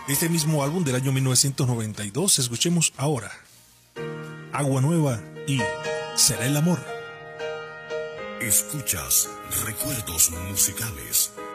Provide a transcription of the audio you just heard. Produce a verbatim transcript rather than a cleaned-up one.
Este mismo álbum del año mil novecientos noventa y dos, escuchemos ahora Agua Nueva y Será el Amor. Escuchas Recuerdos Musicales.